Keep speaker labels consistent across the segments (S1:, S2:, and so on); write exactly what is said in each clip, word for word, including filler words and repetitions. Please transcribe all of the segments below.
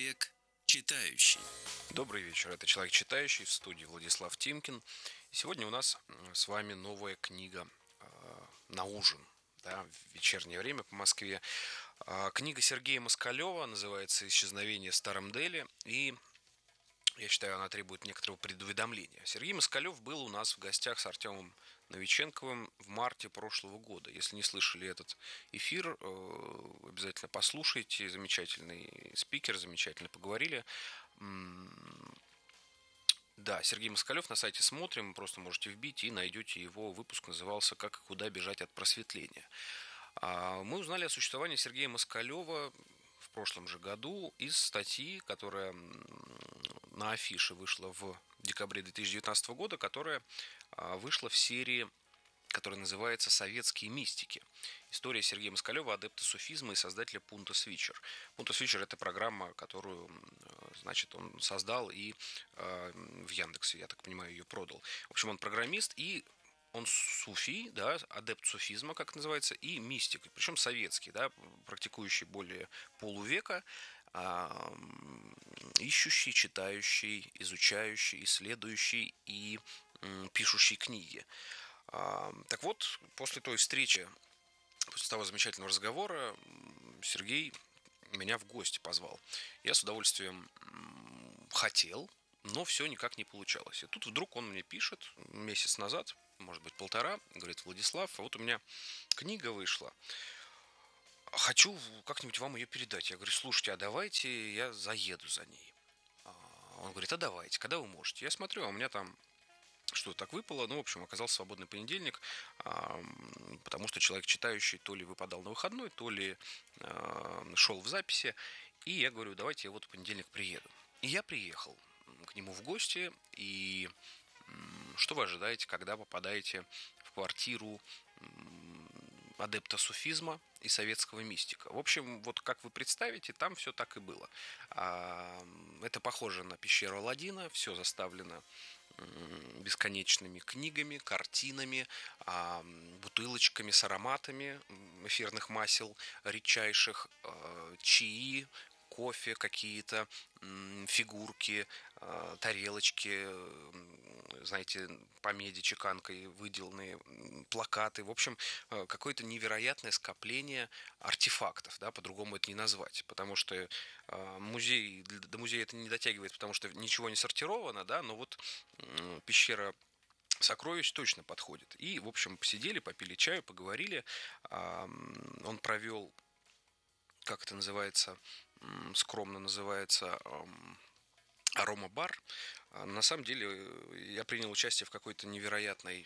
S1: Человек читающий.
S2: Добрый вечер, это «Человек читающий», в студии Владислав Тимкин. И сегодня у нас с вами новая книга э, на ужин, да, в вечернее время по Москве. Э, книга Сергея Москалева называется «Исчезновение в Старом Дели», и я считаю, она требует некоторого предуведомления. Сергей Москалев был у нас в гостях с Артемом Новиченковым в марте прошлого года. Если не слышали этот эфир, обязательно послушайте. Замечательный спикер, замечательно поговорили. Да, Сергей Москалев, на сайте смотрим, просто можете вбить и найдете его. Выпуск назывался «Как и куда бежать от просветления». Мы узнали о существовании Сергея Москалева в прошлом же году из статьи, которая на афише вышла в декабре две тысячи девятнадцатого года, которая вышла в серии, которая называется «Советские мистики». История Сергея Москалева, адепта суфизма и создателя Пунта Свитчер. Пунта Свитчер – это программа, которую, значит, он создал и в Яндексе, я так понимаю, ее продал. В общем, он программист и он суфий, да, адепт суфизма, как называется, и мистик, причем советский, да, практикующий более полувека, а, ищущий, читающий, изучающий, исследующий и м, пишущий книги. А, так вот, после той встречи, после того замечательного разговора, Сергей меня в гости позвал. Я с удовольствием хотел, но все никак не получалось. И тут вдруг он мне пишет месяц назад, может быть, полтора, говорит: Владислав, вот у меня книга вышла, хочу как-нибудь вам ее передать. Я говорю: слушайте, а давайте я заеду за ней. Он говорит: а давайте, когда вы можете? Я смотрю, а у меня там что-то так выпало. Ну, в общем, оказался свободный понедельник, потому что человек читающий то ли выпадал на выходной, то ли шел в записи. И я говорю: давайте я вот в понедельник приеду. И я приехал к нему в гости. И что вы ожидаете, когда попадаете в квартиру адепта суфизма и советского мистика? В общем, вот как вы представите, там все так и было. Это похоже на пещеру Аладдина, все заставлено бесконечными книгами, картинами, бутылочками с ароматами эфирных масел редчайших, чаи, кофе какие-то, фигурки, тарелочки, знаете, по меди чеканкой выделанные, плакаты. В общем, какое-то невероятное скопление артефактов, да, по-другому это не назвать. Потому что музей, до музея это не дотягивает, потому что ничего не сортировано, да, но вот пещера сокровищ точно подходит. И, в общем, посидели, попили чаю, поговорили. Он провел, как это называется, скромно называется, аромабар. На самом деле я принял участие в какой-то невероятной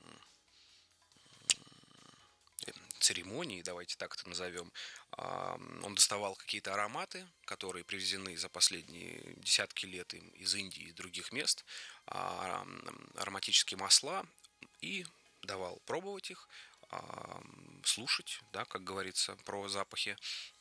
S2: церемонии, давайте так это назовем. Он доставал какие-то ароматы, которые привезены за последние десятки лет им из Индии и других мест, ароматические масла, и давал пробовать их, слушать, да, как говорится, про запахи.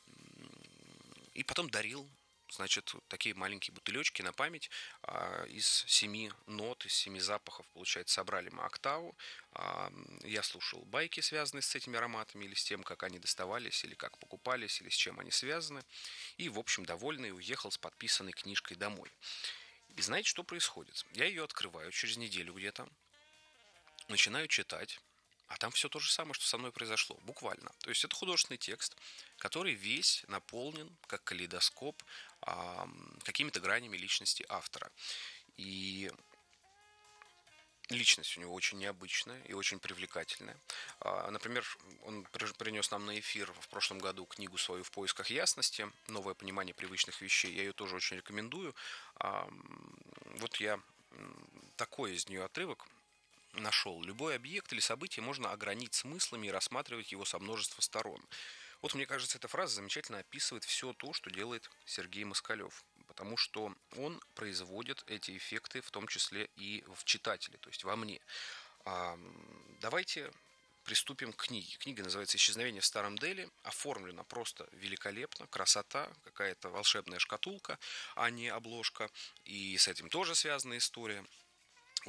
S2: И потом дарил, значит, такие маленькие бутылечки на память а, из семи нот, из семи запахов, получается, собрали мы октаву. А, я слушал байки, связанные с этими ароматами, или с тем, как они доставались, или как покупались, или с чем они связаны. И, в общем, довольный, уехал с подписанной книжкой домой. И знаете, что происходит? Я ее открываю через неделю где-то, начинаю читать. А там все то же самое, что со мной произошло, буквально. То есть это художественный текст, который весь наполнен, как калейдоскоп, какими-то гранями личности автора. И личность у него очень необычная и очень привлекательная. Например, он принес нам на эфир в прошлом году книгу свою «В поисках ясности», «Новое понимание привычных вещей». Я ее тоже очень рекомендую. Вот я такой из нее отрывок нашел. Любой объект или событие можно огранить смыслами и рассматривать его со множества сторон. Вот, мне кажется, эта фраза замечательно описывает все то, что делает Сергей Москалев, потому что он производит эти эффекты, в том числе и в читателе, то есть во мне. А, давайте приступим к книге. Книга называется «Исчезновение в Старом Дели». Оформлена просто великолепно, красота, какая-то волшебная шкатулка, а не обложка. И с этим тоже связана история. У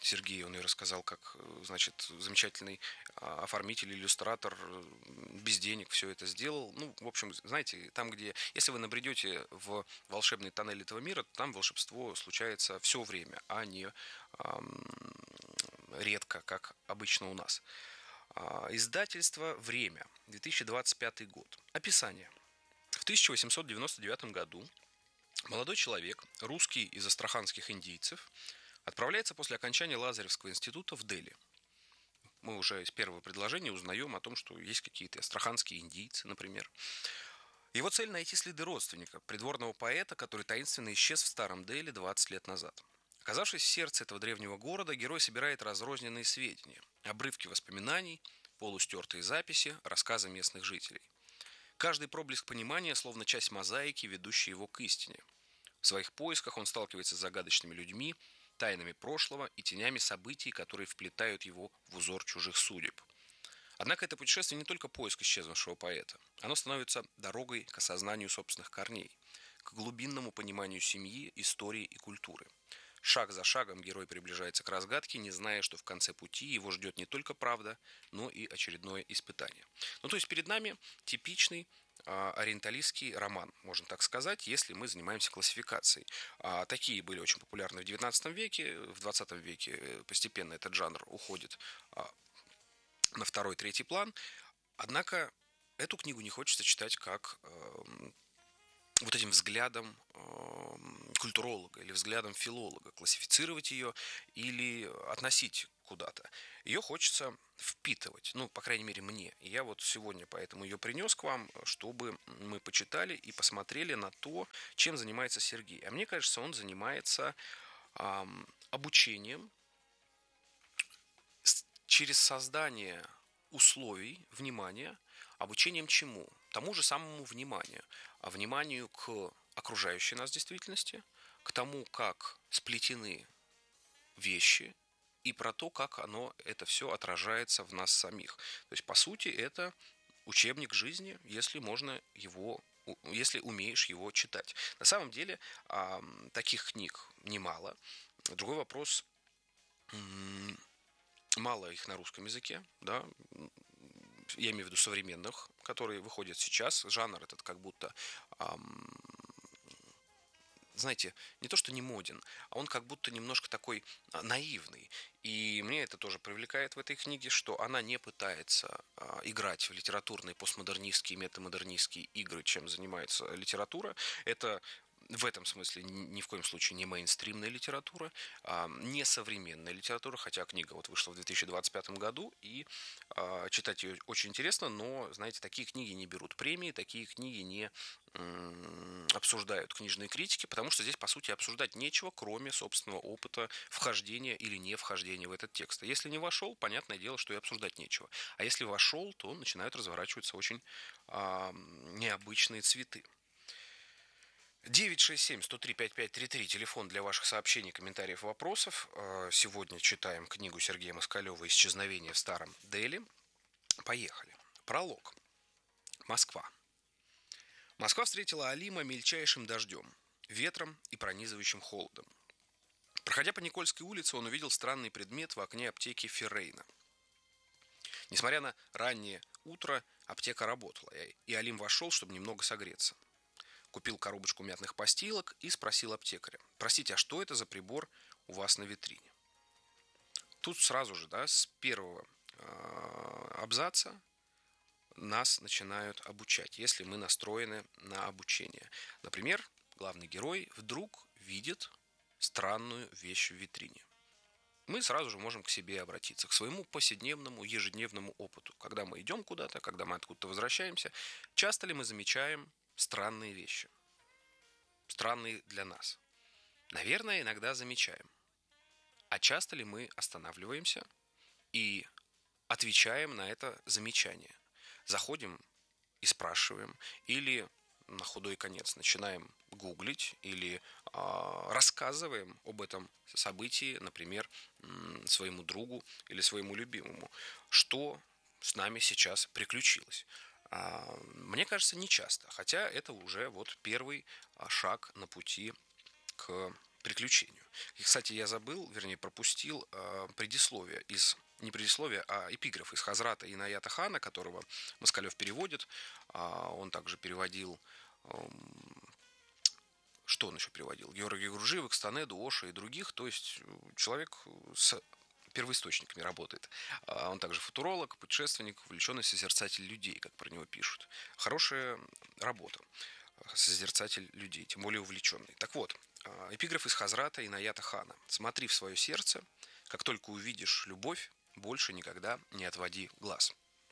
S2: Сергей, он ей рассказал, как, значит, замечательный а, оформитель, иллюстратор, э, без денег все это сделал. Ну, в общем, знаете, там, где... Если вы набредете в волшебный тоннель этого мира, то там волшебство случается все время, а не ам, редко, как обычно у нас. А, издательство «Время», две тысячи двадцать пятый год. Описание. В тысяча восемьсот девяносто девятом году молодой человек, русский из астраханских индийцев, отправляется после окончания Лазаревского института в Дели. Мы уже из первого предложения узнаем о том, что есть какие-то астраханские индийцы, например. Его цель – найти следы родственника, придворного поэта, который таинственно исчез в Старом Дели двадцать лет назад. Оказавшись в сердце этого древнего города, герой собирает разрозненные сведения, обрывки воспоминаний, полустертые записи, рассказы местных жителей. Каждый проблеск понимания словно часть мозаики, ведущей его к истине. В своих поисках он сталкивается с загадочными людьми, тайнами прошлого и тенями событий, которые вплетают его в узор чужих судеб. Однако это путешествие не только поиск исчезнувшего поэта. Оно становится дорогой к осознанию собственных корней, к глубинному пониманию семьи, истории и культуры. Шаг за шагом герой приближается к разгадке, не зная, что в конце пути его ждет не только правда, но и очередное испытание. Ну, то есть перед нами типичный ориенталистский роман, можно так сказать, если мы занимаемся классификацией. А, такие были очень популярны в девятнадцатом веке, в двадцатом веке постепенно этот жанр уходит а, на второй, третий план. Однако эту книгу не хочется читать как э, вот этим взглядом э, культуролога или взглядом филолога, классифицировать ее или относить куда-то. Ее хочется впитывать, ну, по крайней мере, мне. И я вот сегодня поэтому ее принес к вам, чтобы мы почитали и посмотрели на то, чем занимается Сергей. А мне кажется, он занимается э, обучением через создание условий внимания, обучением чему? Тому же самому вниманию. А вниманию к окружающей нас действительности, к тому, как сплетены вещи, и про то, как оно, это все отражается в нас самих. То есть, по сути, это учебник жизни, если можно его, если умеешь его читать. На самом деле, таких книг немало. Другой вопрос, мало их на русском языке, да, я имею в виду современных, которые выходят сейчас. Жанр этот как будто, эм, знаете, не то что не моден, а он как будто немножко такой наивный. И мне это тоже привлекает в этой книге, что она не пытается э, играть в литературные постмодернистские, метамодернистские игры, чем занимается литература. Это в этом смысле ни в коем случае не мейнстримная литература, а не современная литература, хотя книга вот вышла в две тысячи двадцать пятом году, и а, читать ее очень интересно, но, знаете, такие книги не берут премии, такие книги не м, обсуждают книжные критики, потому что здесь, по сути, обсуждать нечего, кроме собственного опыта вхождения или не вхождения в этот текст. А если не вошел, понятное дело, что и обсуждать нечего. А если вошел, то начинают разворачиваться очень а, необычные цветы. девять шесть семь сто три пятьдесят пять тридцать три, телефон для ваших сообщений, комментариев, вопросов. Сегодня читаем книгу Сергея Москалева «Исчезновение в Старом Дели». Поехали. Пролог. Москва. Москва встретила Алима мельчайшим дождем, ветром и пронизывающим холодом. Проходя по Никольской улице, он увидел странный предмет в окне аптеки Феррейна. Несмотря на раннее утро, аптека работала, и Алим вошел, чтобы немного согреться. Купил коробочку мятных постилок и спросил аптекаря: «Простите, а что это за прибор у вас на витрине?» Тут сразу же, да, с первого э, абзаца нас начинают обучать, если мы настроены на обучение. Например, главный герой вдруг видит странную вещь в витрине. Мы сразу же можем к себе обратиться, к своему повседневному, ежедневному опыту. Когда мы идем куда-то, когда мы откуда-то возвращаемся, часто ли мы замечаем странные вещи, странные для нас? Наверное, иногда замечаем. А часто ли мы останавливаемся и отвечаем на это замечание? Заходим и спрашиваем, или на худой конец начинаем гуглить, или э, рассказываем об этом событии, например, своему другу или своему любимому, что с нами сейчас приключилось. Мне кажется, не часто, хотя это уже вот первый шаг на пути к приключению. И, кстати, я забыл, вернее, пропустил э, предисловие из, не предисловие, а эпиграф из Хазрата Инаята Хана, которого Москалев переводит. А, он также переводил, эм, что он еще переводил? Георгий Гружиевых, Станеду, Оша и других. То есть человек с первоисточниками работает. А он также футуролог, путешественник, увлеченный созерцатель людей, как про него пишут. Хорошая работа. Созерцатель людей, тем более увлеченный. Так вот, эпиграф из Хазрата Инаята Хана. «Смотри в свое сердце, как только увидишь любовь, больше никогда не отводи глаз».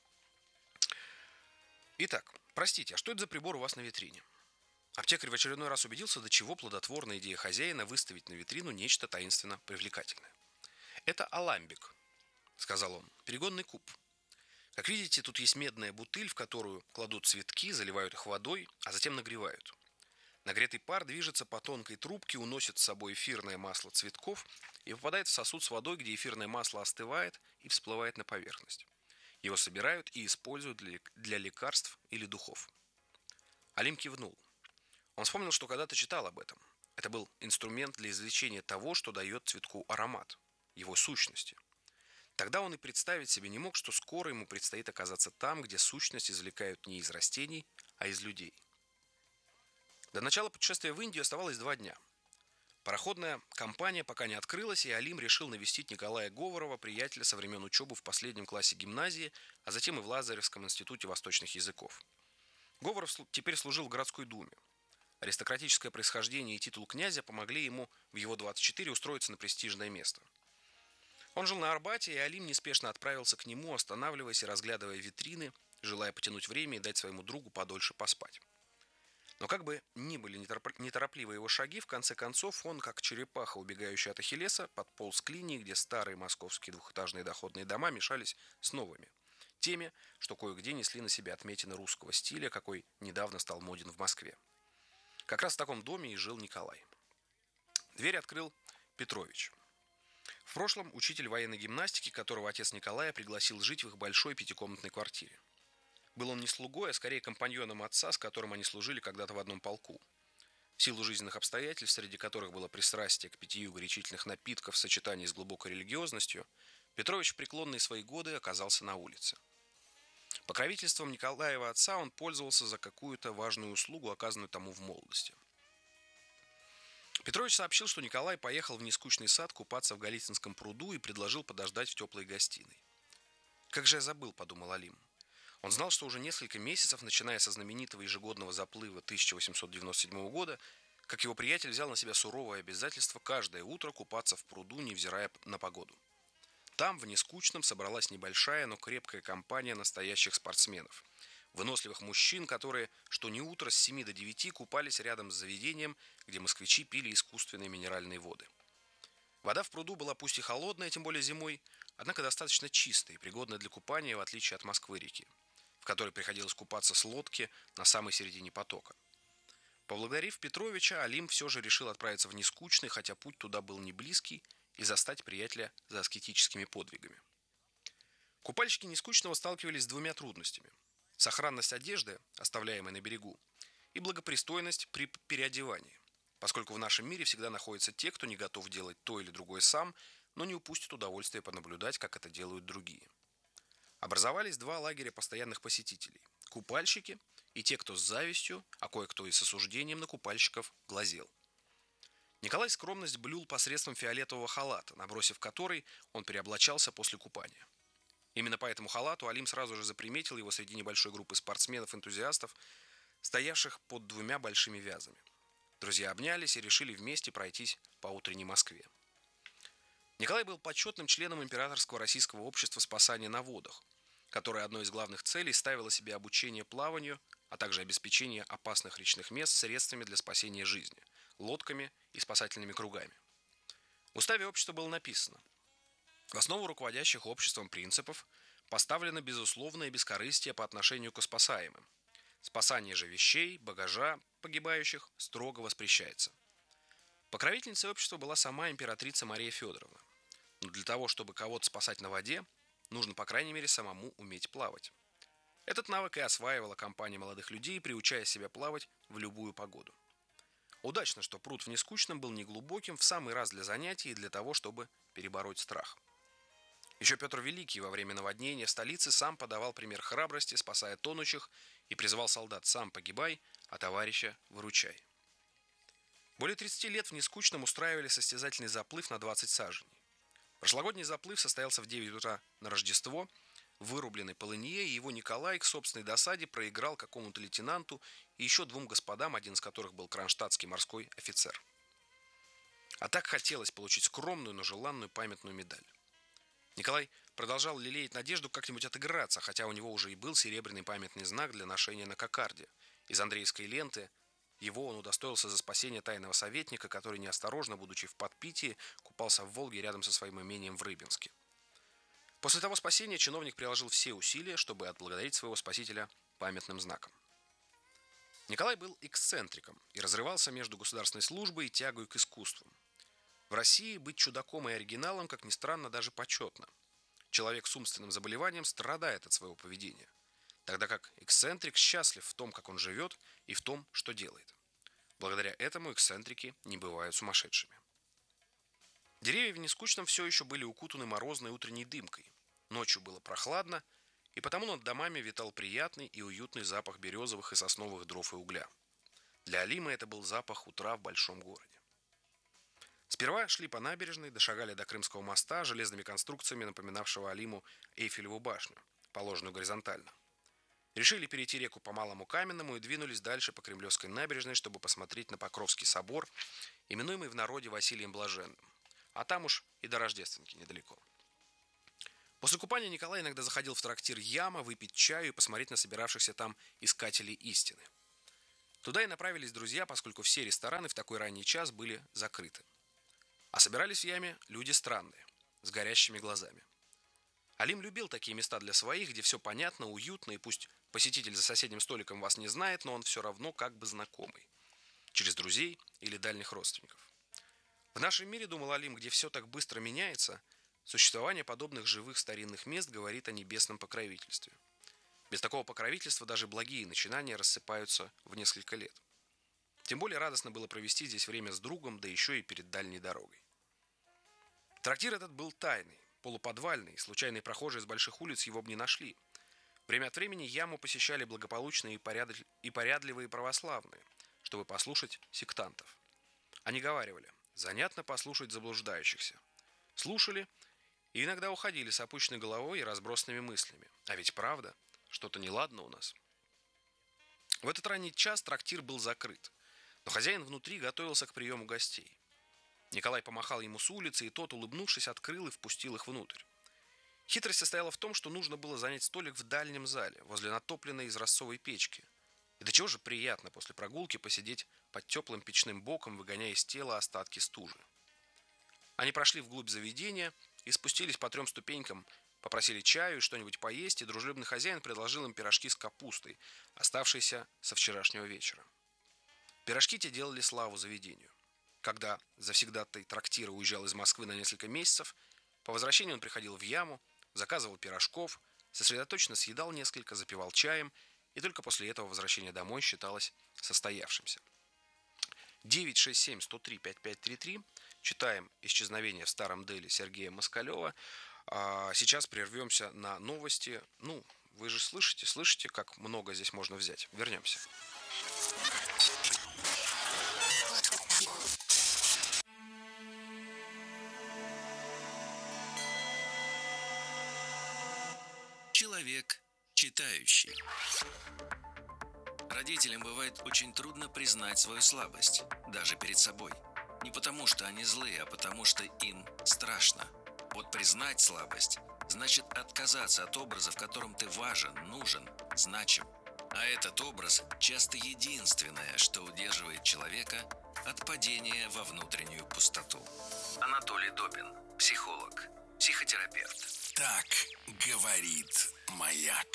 S2: Итак, простите, а что это за прибор у вас на витрине? Аптекарь в очередной раз убедился, до чего плодотворная идея хозяина выставить на витрину нечто таинственно привлекательное. «Это аламбик», — сказал он, — «перегонный куб. Как видите, тут есть медная бутыль, в которую кладут цветки, заливают их водой, а затем нагревают. Нагретый пар движется по тонкой трубке, уносит с собой эфирное масло цветков и попадает в сосуд с водой, где эфирное масло остывает и всплывает на поверхность. Его собирают и используют для лекарств или духов». Алим кивнул. Он вспомнил, что когда-то читал об этом. Это был инструмент для извлечения того, что дает цветку аромат, его сущности. Тогда он и представить себе не мог, что скоро ему предстоит оказаться там, где сущность извлекают не из растений, а из людей. До начала путешествия в Индию оставалось два дня. Пароходная компания пока не открылась, и Алим решил навестить Николая Говорова, приятеля со времен учебы в последнем классе гимназии, а затем и в Лазаревском институте восточных языков. Говоров теперь служил в городской думе. Аристократическое происхождение и титул князя помогли ему в его двадцать четыре устроиться на престижное место. Он жил на Арбате, и Алим неспешно отправился к нему, останавливаясь и разглядывая витрины, желая потянуть время и дать своему другу подольше поспать. Но как бы ни были неторопливы его шаги, в конце концов он, как черепаха, убегающая от Ахиллеса, подполз к линии, где старые московские двухэтажные доходные дома мешались с новыми, теми, что кое-где несли на себе отметины русского стиля, какой недавно стал моден в Москве. Как раз в таком доме и жил Николай. Дверь открыл Петрович. В прошлом учитель военной гимнастики, которого отец Николая пригласил жить в их большой пятикомнатной квартире. Был он не слугой, а скорее компаньоном отца, с которым они служили когда-то в одном полку. В силу жизненных обстоятельств, среди которых было пристрастие к питью горячительных напитков в сочетании с глубокой религиозностью, Петрович в преклонные свои годы оказался на улице. Покровительством Николаева отца он пользовался за какую-то важную услугу, оказанную тому в молодости. Петрович сообщил, что Николай поехал в нескучный сад купаться в Голицынском пруду и предложил подождать в теплой гостиной. «Как же я забыл», — подумал Алим. Он знал, что уже несколько месяцев, начиная со знаменитого ежегодного заплыва тысяча восемьсот девяносто седьмого года, как его приятель взял на себя суровое обязательство каждое утро купаться в пруду, невзирая на погоду. Там, в нескучном, собралась небольшая, но крепкая компания настоящих спортсменов. Выносливых мужчин, которые, что не утро, с семи до девяти купались рядом с заведением, где москвичи пили искусственные минеральные воды. Вода в пруду была пусть и холодная, тем более зимой, однако достаточно чистая и пригодная для купания, в отличие от Москвы-реки, в которой приходилось купаться с лодки на самой середине потока. Поблагодарив Петровича, Алим все же решил отправиться в нескучный, хотя путь туда был не близкий, и застать приятеля за аскетическими подвигами. Купальщики Нескучного сталкивались с двумя трудностями: сохранность одежды, оставляемой на берегу, и благопристойность при переодевании, поскольку в нашем мире всегда находятся те, кто не готов делать то или другое сам, но не упустит удовольствия понаблюдать, как это делают другие. Образовались два лагеря постоянных посетителей – купальщики и те, кто с завистью, а кое-кто и с осуждением на купальщиков, глазел. Николай скромность блюл посредством фиолетового халата, набросив который, он переоблачался после купания. Именно по этому халату Алим сразу же заприметил его среди небольшой группы спортсменов-энтузиастов, стоявших под двумя большими вязами. Друзья обнялись и решили вместе пройтись по утренней Москве. Николай был почетным членом Императорского российского общества спасания на водах, которое одной из главных целей ставило себе обучение плаванию, а также обеспечение опасных речных мест средствами для спасения жизни – лодками и спасательными кругами. В уставе общества было написано: в основу руководящих обществом принципов поставлено безусловное бескорыстие по отношению к спасаемым. Спасание же вещей, багажа погибающих строго воспрещается. Покровительницей общества была сама императрица Мария Федоровна. Но для того, чтобы кого-то спасать на воде, нужно, по крайней мере, самому уметь плавать. Этот навык и осваивала компания молодых людей, приучая себя плавать в любую погоду. Удачно, что пруд в Нескучном был неглубоким, в самый раз для занятий и для того, чтобы перебороть страх. Еще Петр Великий во время наводнения в столице сам подавал пример храбрости, спасая тонущих, и призывал солдат: «Сам погибай, а товарища выручай». Более тридцати лет в Нескучном устраивали состязательный заплыв на двадцать саженей. Прошлогодний заплыв состоялся в девять утра на Рождество в вырубленной полынье, и его Николай к собственной досаде проиграл какому-то лейтенанту и еще двум господам, один из которых был кронштадтский морской офицер. А так хотелось получить скромную, но желанную памятную медаль. Николай продолжал лелеять надежду как-нибудь отыграться, хотя у него уже и был серебряный памятный знак для ношения на кокарде. Из андреевской ленты его он удостоился за спасение тайного советника, который, неосторожно, будучи в подпитии, купался в Волге рядом со своим имением в Рыбинске. После того спасения чиновник приложил все усилия, чтобы отблагодарить своего спасителя памятным знаком. Николай был эксцентриком и разрывался между государственной службой и тягой к искусству. В России быть чудаком и оригиналом, как ни странно, даже почетно. Человек с умственным заболеванием страдает от своего поведения, тогда как эксцентрик счастлив в том, как он живет, и в том, что делает. Благодаря этому эксцентрики не бывают сумасшедшими. Деревья в Нескучном все еще были укутаны морозной утренней дымкой. Ночью было прохладно, и потому над домами витал приятный и уютный запах березовых и сосновых дров и угля. Для Алима это был запах утра в большом городе. Сперва шли по набережной, дошагали до Крымского моста, железными конструкциями напоминавшего Алиму Эйфелеву башню, положенную горизонтально. Решили перейти реку по Малому Каменному и двинулись дальше по Кремлевской набережной, чтобы посмотреть на Покровский собор, именуемый в народе Василием Блаженным. А там уж и до Рождественки недалеко. После купания Николай иногда заходил в трактир «Яма» выпить чаю и посмотреть на собиравшихся там искателей истины. Туда и направились друзья, поскольку все рестораны в такой ранний час были закрыты. А собирались в Яме люди странные, с горящими глазами. Алим любил такие места для своих, где все понятно, уютно, и пусть посетитель за соседним столиком вас не знает, но он все равно как бы знакомый. Через друзей или дальних родственников. В нашем мире, думал Алим, где все так быстро меняется, существование подобных живых старинных мест говорит о небесном покровительстве. Без такого покровительства даже благие начинания рассыпаются в несколько лет. Тем более радостно было провести здесь время с другом, да еще и перед дальней дорогой. Трактир этот был тайный, полуподвальный, случайные прохожие с больших улиц его бы не нашли. Время от времени Яму посещали благополучные и, поряд... и порядливые православные, чтобы послушать сектантов. Они говаривали: занятно послушать заблуждающихся. Слушали и иногда уходили с опущенной головой и разбросанными мыслями. А ведь правда, что-то неладно у нас. В этот ранний час трактир был закрыт, но хозяин внутри готовился к приему гостей. Николай помахал ему с улицы, и тот, улыбнувшись, открыл и впустил их внутрь. Хитрость состояла в том, что нужно было занять столик в дальнем зале, возле натопленной изразцовой печки. И до чего же приятно после прогулки посидеть под теплым печным боком, выгоняя из тела остатки стужи. Они прошли вглубь заведения и спустились по трем ступенькам, попросили чаю и что-нибудь поесть, и дружелюбный хозяин предложил им пирожки с капустой, оставшиеся со вчерашнего вечера. Пирожки те делали славу заведению. Когда завсегдатай трактира уезжал из Москвы на несколько месяцев, по возвращении он приходил в Яму, заказывал пирожков, сосредоточенно съедал несколько, запивал чаем, и только после этого возвращение домой считалось состоявшимся. девять шесть семь сто три пятьдесят пять тридцать три. Читаем «Исчезновение в Старом Дели» Сергея Москалева. А сейчас прервемся на новости. Ну, вы же слышите, слышите, как много здесь можно взять. Вернемся.
S1: Человек читающий. Родителям бывает очень трудно признать свою слабость, даже перед собой. Не потому, что они злые, а потому, что им страшно. Вот признать слабость значит отказаться от образа, в котором ты важен, нужен, значим. А этот образ часто единственное, что удерживает человека от падения во внутреннюю пустоту. Анатолий Добин, психолог, психотерапевт.
S3: Так говорит маяк.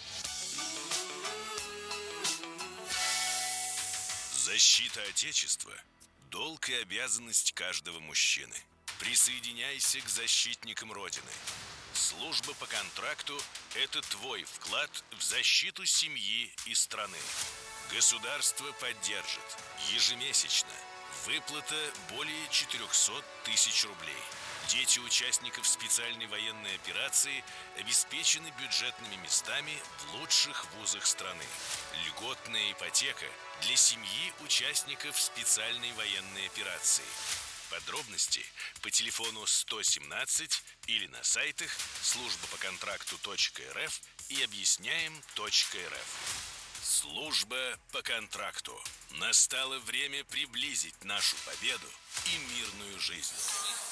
S3: Защита Отечества – долг и обязанность каждого мужчины. Присоединяйся к защитникам Родины. Служба по контракту – это твой вклад в защиту семьи и страны. Государство поддержит. Ежемесячно. Выплата более четырехсот тысяч рублей. Дети участников специальной военной операции обеспечены бюджетными местами в лучших вузах страны. Льготная ипотека для семьи участников специальной военной операции. Подробности по телефону сто семнадцать или на сайтах служба по контракту точка эр эф и объясняем точка эр эф. Служба по контракту. Настало время приблизить нашу победу и мирную жизнь.